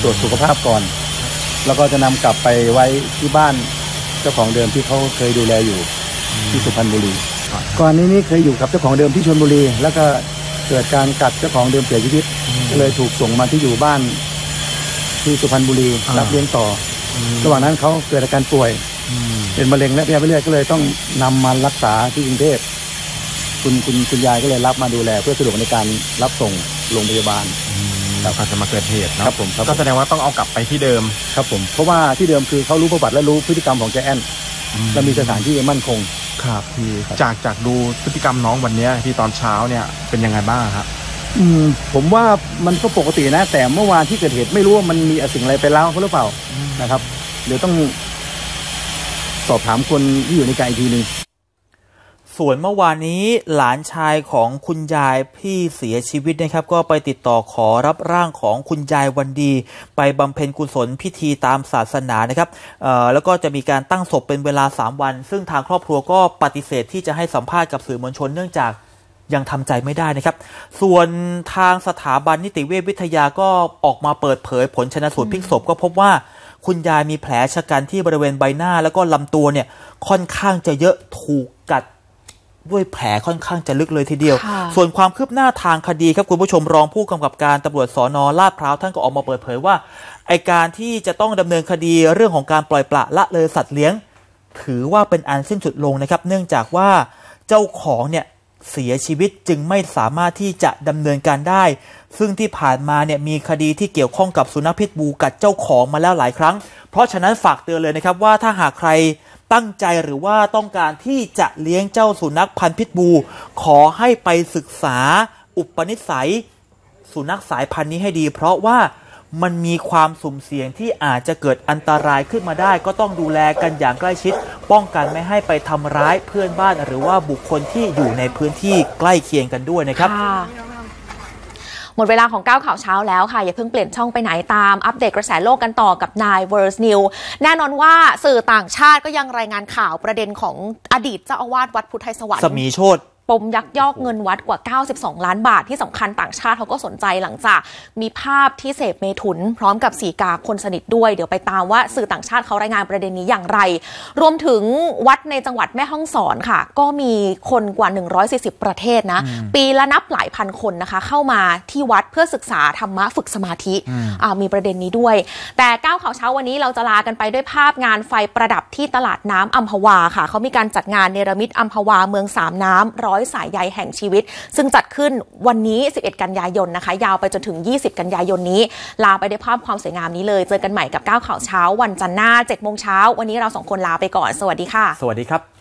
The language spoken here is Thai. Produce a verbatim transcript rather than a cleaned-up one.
ตรวจสุขภาพก่อนแล้วก็จะนำกลับไปไว้ที่บ้านเจ้าของเดิมที่เขาเคยดูแลอยู่ที่สุพรรณบุรีก่อนนี้นี่เคยอยู่กับเจ้าของเดิมที่ชลบุรีแล้วก็เกิดการกัดเจ้าของเดิมเสียชีวิตก็เลยถูกส่งมาที่อยู่บ้านที่สุพรรณบุรีรับเลี้ยงต่อระหว่างนั้นเขาเกิดอาการป่วยเป็นมะเร็งและระยะไปเรื่อยก็เลยต้องนำมารักษาที่กรุงเทพคุณคุณคุณยายก็เลยรับมาดูแลเพื่อสะดวกในการรับส่งโรงพยาบาลก็จะมาเกิดเหตุนะครับผมก็แสดงว่าต้องเอากลับไปที่เดิมครับผมเพราะว่าที่เดิมคือเขารู้ประวัติและรู้พฤติกรรมของแจแอนและมีสถานที่มั่นคงครับพี่จากจากดูพฤติกรรมน้องวันนี้ที่ตอนเช้าเนี่ยเป็นยังไงบ้างครับอืมผมว่ามันก็ปกตินะแต่เมื่อวานที่เกิดเหตุไม่รู้ว่ามันมีสิ่งอะไรไปแล้วเขาหรือเปล่านะครับเดี๋ยวต้องสอบถามคนที่อยู่ในการอีกทีนึงส่วนเมื่อวานนี้หลานชายของคุณยายที่เสียชีวิตนะครับก็ไปติดต่อขอรับร่างของคุณยายวันดีไปบำเพ็ญกุศลพิธีตามศาสนานะครับแล้วก็จะมีการตั้งศพเป็นเวลาสามวันซึ่งทางครอบครัวก็ปฏิเสธที่จะให้สัมภาษณ์กับสื่อมวลชนเนื่องจากยังทำใจไม่ได้นะครับส่วนทางสถาบันนิติเวชวิทยาก็ออกมาเปิดเผยผลชันสูตรพลิกศพก็พบว่าคุณยายมีแผลชะกันที่บริเวณใบหน้าแล้วก็ลำตัวเนี่ยค่อนข้างจะเยอะถูกกัดด้วยแผลค่อนข้างจะลึกเลยทีเดียวส่วนความคืบหน้าทางคดีครับคุณผู้ชมรองผู้กำกับการตำรวจสน.ลาดพร้าวท่านก็ออกมาเปิดเผยว่าไอการที่จะต้องดำเนินคดีเรื่องของการปล่อยปละละเลยสัตว์เลี้ยงถือว่าเป็นอันสิ้นสุดลงนะครับเนื่องจากว่าเจ้าของเนี่ยเสียชีวิตจึงไม่สามารถที่จะดำเนินการได้ซึ่งที่ผ่านมาเนี่ยมีคดีที่เกี่ยวข้องกับสุนัขพิษบูกัดเจ้าของมาแล้วหลายครั้งเพราะฉะนั้นฝากเตือนเลยนะครับว่าถ้าหากใครตั้งใจหรือว่าต้องการที่จะเลี้ยงเจ้าสุนัขพันธุ์พิษบูขอให้ไปศึกษาอุปนิสัยสุนัขสายพันธุ์นี้ให้ดีเพราะว่ามันมีความสุ่มเสี่ยงที่อาจจะเกิดอันตรายขึ้นมาได้ก็ต้องดูแลกันอย่างใกล้ชิดป้องกันไม่ให้ไปทำร้ายเพื่อนบ้านหรือว่าบุคคลที่อยู่ในพื้นที่ใกล้เคียงกันด้วยนะครับหมดเวลาของก้าวข่าวเช้าแล้วค่ะอย่าเพิ่งเปลี่ยนช่องไปไหนตามอัปเดตกระแสโลกกันต่อกับนายเวิร์สนิวแน่นอนว่าสื่อต่างชาติก็ยังรายงานข่าวประเด็นของอดีตเจ้าอาวาสวัดพุทธไทยสวรรค์สมีโชติปมยักยอกเงินวัดกว่าเก้าสิบสองล้านบาทที่สำคัญต่างชาติเขาก็สนใจหลังจากมีภาพที่เสพเมถุนพร้อมกับสีกาคนสนิทด้วยเดี๋ยวไปตามว่าสื่อต่างชาติเขารายงานประเด็นนี้อย่างไรรวมถึงวัดในจังหวัดแม่ฮ่องสอนค่ะก็มีคนกว่าหนึ่งร้อยสี่สิบประเทศนะปีละนับหลายพันคนนะคะเข้ามาที่วัดเพื่อศึกษาธรรมะฝึกสมาธิมีประเด็นนี้ด้วยแต่ก้าวข่าวเช้าวันนี้เราจะลากันไปด้วยภาพงานไฟประดับที่ตลาดน้ำอัมพวาค่ะเขามีการจัดงานเนรมิตอัมพวาเมืองสามน้ำร้อยสายใยแห่งชีวิตซึ่งจัดขึ้นวันนี้สิบเอ็ดกันยายนนะคะยาวไปจนถึงยี่สิบกันยายนนี้ลาไปด้วยภาพความสวยงามนี้เลยเจอกันใหม่กับก้าวข่าวเช้าวันจันทร์หน้า เจ็ดโมงเช้าวันนี้เราสองคนลาไปก่อนสวัสดีค่ะสวัสดีครับ